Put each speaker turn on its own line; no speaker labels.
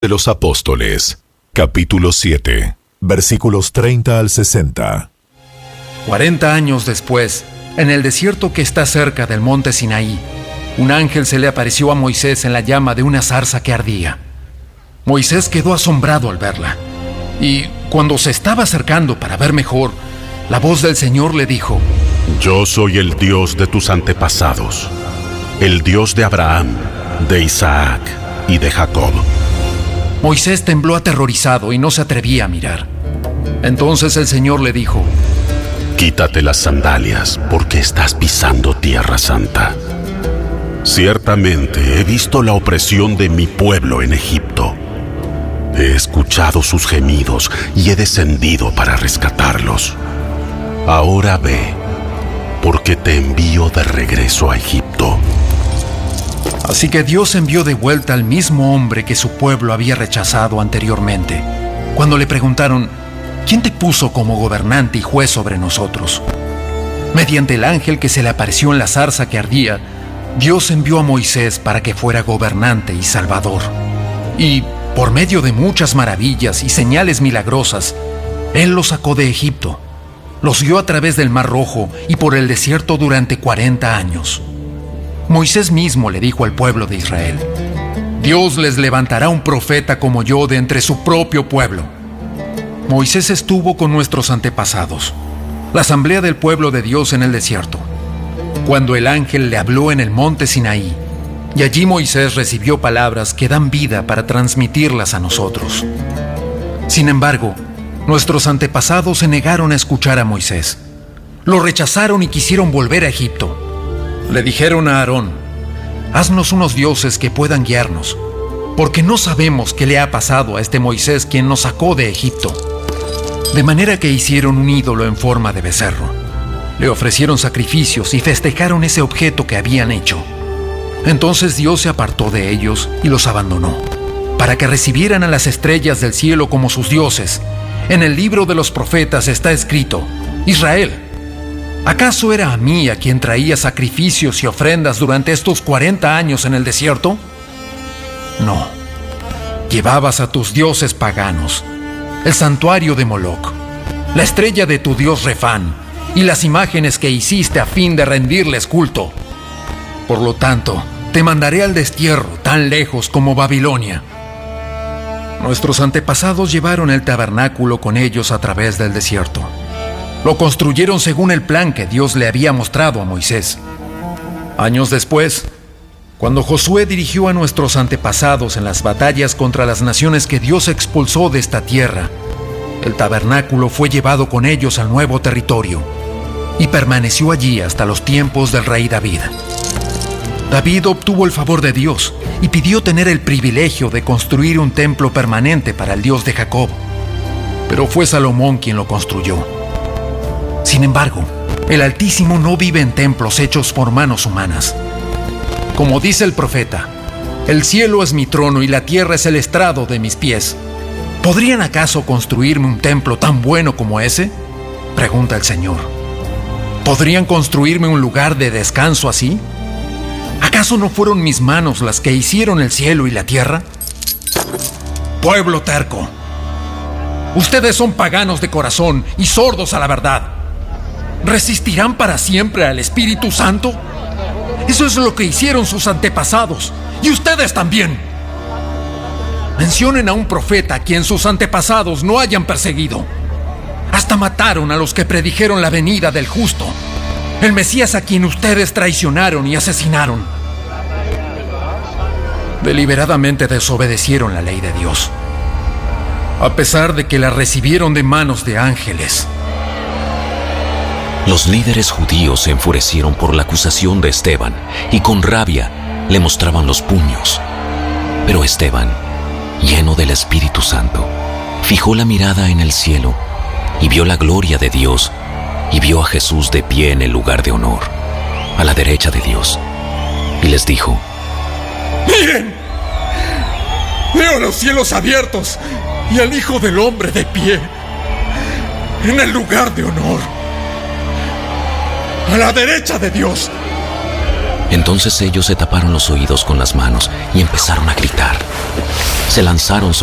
de los Apóstoles, capítulo 7, versículos 30 al 60.
40 años después, en el desierto que está cerca del monte Sinaí, un ángel se le apareció a Moisés en la llama de una zarza que ardía. Moisés quedó asombrado al verla, y cuando se estaba acercando para ver mejor, la voz del Señor le dijo:
Yo soy el Dios de tus antepasados, el Dios de Abraham, de Isaac y de Jacob.
Moisés tembló aterrorizado y no se atrevía a mirar. Entonces el Señor le dijo:
Quítate las sandalias, porque estás pisando tierra santa. Ciertamente he visto la opresión de mi pueblo en Egipto. He escuchado sus gemidos y he descendido para rescatarlos. Ahora ve, porque te envío de regreso a Egipto.
Así que Dios envió de vuelta al mismo hombre que su pueblo había rechazado anteriormente. Cuando le preguntaron: ¿quién te puso como gobernante y juez sobre nosotros? Mediante el ángel que se le apareció en la zarza que ardía, Dios envió a Moisés para que fuera gobernante y salvador. Y por medio de muchas maravillas y señales milagrosas, Él los sacó de Egipto, los guió a través del Mar Rojo y por el desierto durante 40 años. Moisés mismo le dijo al pueblo de Israel: Dios les levantará un profeta como yo de entre su propio pueblo. Moisés estuvo con nuestros antepasados, la asamblea del pueblo de Dios en el desierto, cuando el ángel le habló en el monte Sinaí, y allí Moisés recibió palabras que dan vida para transmitirlas a nosotros. Sin embargo, nuestros antepasados se negaron a escuchar a Moisés. Lo rechazaron y quisieron volver a Egipto. Le dijeron a Aarón: haznos unos dioses que puedan guiarnos, porque no sabemos qué le ha pasado a este Moisés quien nos sacó de Egipto. De manera que hicieron un ídolo en forma de becerro. Le ofrecieron sacrificios y festejaron ese objeto que habían hecho. Entonces Dios se apartó de ellos y los abandonó, para que recibieran a las estrellas del cielo como sus dioses. En el libro de los profetas está escrito: Israel, ¿acaso era a mí a quien traía sacrificios y ofrendas durante estos 40 años en el desierto? No, llevabas a tus dioses paganos, el santuario de Moloc, la estrella de tu dios Refán y las imágenes que hiciste a fin de rendirles culto. Por lo tanto, te mandaré al destierro tan lejos como Babilonia. Nuestros antepasados llevaron el tabernáculo con ellos a través del desierto. Lo construyeron según el plan que Dios le había mostrado a Moisés. Años después, cuando Josué dirigió a nuestros antepasados en las batallas contra las naciones que Dios expulsó de esta tierra, el tabernáculo fue llevado con ellos al nuevo territorio y permaneció allí hasta los tiempos del rey David. David obtuvo el favor de Dios y pidió tener el privilegio de construir un templo permanente para el Dios de Jacob, pero fue Salomón quien lo construyó. Sin embargo, el Altísimo no vive en templos hechos por manos humanas. Como dice el profeta: el cielo es mi trono y la tierra es el estrado de mis pies. ¿Podrían acaso construirme un templo tan bueno como ese?, pregunta el Señor. ¿Podrían construirme un lugar de descanso así? ¿Acaso no fueron mis manos las que hicieron el cielo y la tierra? Pueblo terco, ustedes son paganos de corazón y sordos a la verdad. ¿Resistirán para siempre al Espíritu Santo? Eso es lo que hicieron sus antepasados, y ustedes también. Mencionen a un profeta a quien sus antepasados no hayan perseguido. Hasta mataron a los que predijeron la venida del justo, el Mesías a quien ustedes traicionaron y asesinaron. Deliberadamente desobedecieron la ley de Dios, a pesar de que la recibieron de manos de ángeles.
Los líderes judíos se enfurecieron por la acusación de Esteban y con rabia le mostraban los puños. Pero Esteban, lleno del Espíritu Santo, fijó la mirada en el cielo y vio la gloria de Dios y vio a Jesús de pie en el lugar de honor, a la derecha de Dios. Y les dijo:
¡Miren! Veo los cielos abiertos y al Hijo del Hombre de pie en el lugar de honor, a la derecha de Dios.
Entonces ellos se taparon los oídos con las manos y empezaron a gritar. Se lanzaron